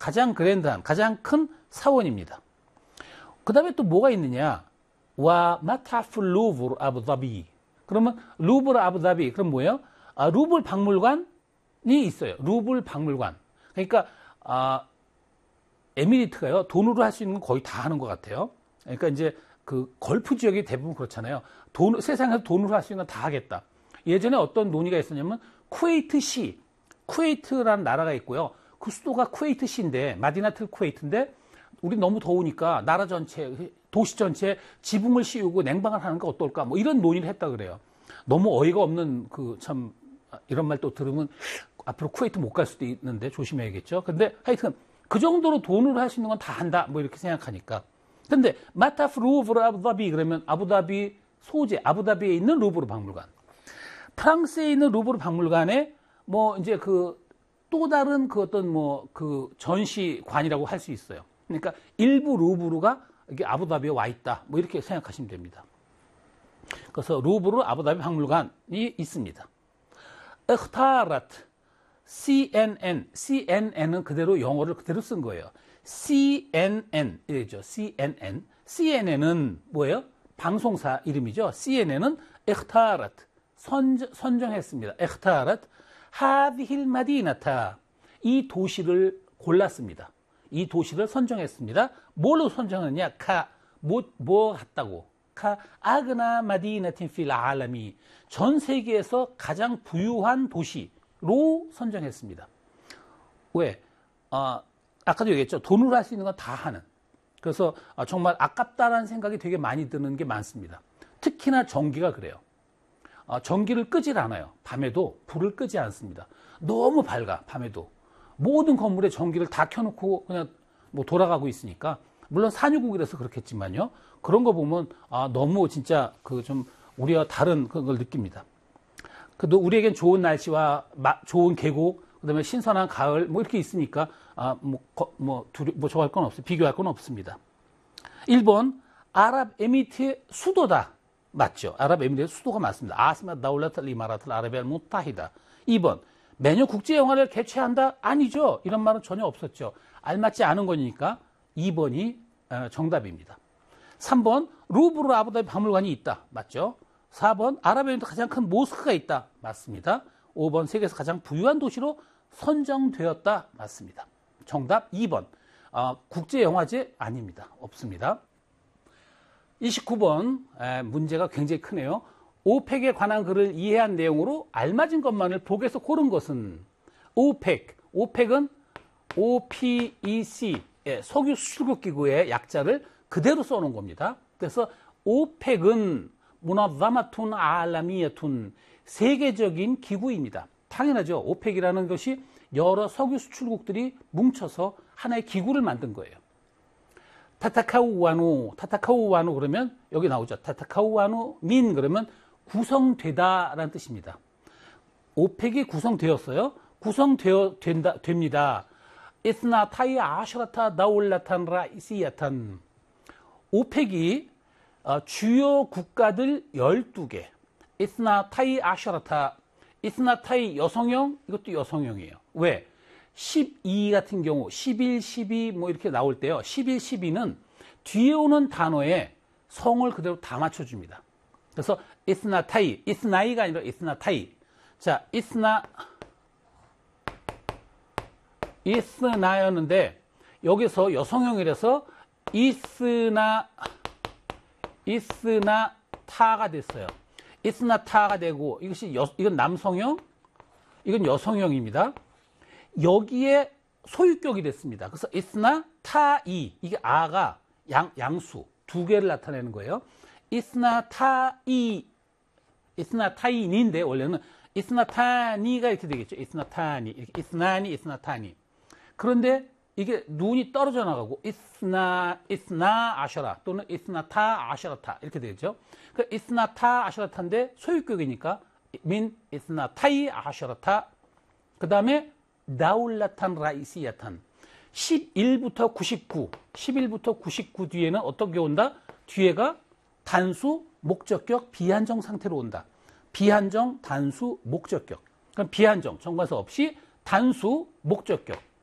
가장 그랜드한, 가장 큰 사원입니다. 그 다음에 또 뭐가 있느냐? 와 마타프 루브르 아부다비. 그러면 루브르 아부다비 그럼 뭐예요? 루블 박물관이 있어요. 루블 박물관. 그러니까 에미리트가요 돈으로 할 수 있는 건 거의 다 하는 것 같아요. 그러니까 이제 그 걸프 지역이 대부분 그렇잖아요. 세상에서 돈으로 할 수 있는 건 다 하겠다. 예전에 어떤 논의가 있었냐면 쿠웨이트라는 나라가 있고요. 그 수도가 쿠웨이트시인데 마디나틀 쿠웨이트인데 우리 너무 더우니까 나라 전체, 도시 전체에 지붕을 씌우고 냉방을 하는 거 어떨까? 뭐 이런 논의를 했다 그래요. 너무 어이가 없는 이런 말 또 들으면 앞으로 쿠웨이트 못 갈 수도 있는데 조심해야겠죠. 근데 하여튼 그 정도로 돈으로 할 수 있는 건 다 한다. 뭐 이렇게 생각하니까. 근데 마타프 루브르 아부다비 그러면 아부다비 소재, 아부다비에 있는 루브르 박물관. 프랑스에 있는 루브르 박물관에 뭐 이제 또 다른 전시관이라고 할 수 있어요. 그러니까 일부 루브르가 이게 아부다비에 와 있다. 뭐 이렇게 생각하시면 됩니다. 그래서 루브르 아부다비 박물관이 있습니다. 에흐타라트 CNN은 그대로 영어를 그대로 쓴 거예요. CNN 이죠. CNN은 뭐예요? 방송사 이름이죠. CNN은 에흐타라트 선정했습니다. 에흐타라트 하디힐 마디나타 이 도시를 골랐습니다. 이 도시를 선정했습니다. 뭘로 선정했냐? 뭐 같다고? 아그나 마디나틴 필 알라미 전 세계에서 가장 부유한 도시로 선정했습니다. 왜? 아까도 얘기했죠. 돈으로 할 수 있는 건 다 하는. 그래서 정말 아깝다라는 생각이 되게 많이 드는 게 많습니다. 특히나 전기가 그래요. 전기를 끄질 않아요. 밤에도 불을 끄지 않습니다. 너무 밝아, 밤에도. 모든 건물에 전기를 다 켜놓고 그냥 뭐 돌아가고 있으니까. 물론 산유국이라서 그렇겠지만요. 그런 거 보면, 너무 진짜 우리와 다른 그걸 느낍니다. 그래도 우리에겐 좋은 날씨와 좋은 계곡, 그 다음에 신선한 가을, 뭐 이렇게 있으니까, 저할 건 없어요. 비교할 건 없습니다. 1번, 아랍에미리트의 수도다. 맞죠? 아랍에미리트 수도가 맞습니다. 아스마 다울라트 이마라트 아라비아 무타히다. 2번, 매년 국제영화를 개최한다? 아니죠. 이런 말은 전혀 없었죠. 알맞지 않은 거니까 2번이 정답입니다. 3번, 루브르 아부다비 박물관이 있다. 맞죠? 4번, 아랍에미리트 가장 큰 모스크가 있다. 맞습니다. 5번, 세계에서 가장 부유한 도시로 선정되었다. 맞습니다. 정답 2번. 국제영화제 아닙니다. 없습니다. 29번 문제가 굉장히 크네요. 오펙에 관한 글을 이해한 내용으로 알맞은 것만을 복에서 고른 것은 오펙은 OPEC 석유 수출국 기구의 약자를 그대로 써놓은 겁니다. 그래서 오펙은 무나자마툰 알라미야툰 세계적인 기구입니다. 당연하죠. 오펙이라는 것이 여러 석유 수출국들이 뭉쳐서 하나의 기구를 만든 거예요. 타타카우와누 그러면 여기 나오죠. 타타카우와누 민 그러면 구성되다라는 뜻입니다. 오펙이 구성되었어요. 됩니다. 이스나 타이 아슈라타 다울라탄 라이시야탄 오펙이 주요 국가들 12개 이스나 타이 아슈라타 이스나 타이 여성형 이것도 여성형이에요. 왜? 12 같은 경우 11, 12 뭐 이렇게 나올 때요. 11, 12는 뒤에 오는 단어에 성을 그대로 다 맞춰줍니다. 그래서 이스나타이, 이스나이가 아니라 이스나타이. 자, 이스나였는데 여기서 여성형이라서 이스나타가 됐어요. 이스나타가 되고 이건 남성형, 이건 여성형입니다. 여기에 소유격이 됐습니다. 그래서 이스나타이 이게 아가 양수 두 개를 나타내는 거예요. 이스나타이니인데 원래는 이스나타니가 이렇게 되겠죠. 이스나타니 이렇게 이스나니 그런데 이게 눈이 떨어져 나가고 이스나 아셔라 또는 이스나타 아셔라타 이렇게 되겠죠. 그 이스나타 아셔라타인데 소유격이니까 민 이스나타이 아셔라타 그 다음에 다울라탄 라이시야탄 11부터 99 뒤에는 어떻게 온다? 뒤에가 단수, 목적격, 비한정 상태로 온다. 비한정, 단수, 목적격. 그럼 비한정, 정관사 없이 단수, 목적격.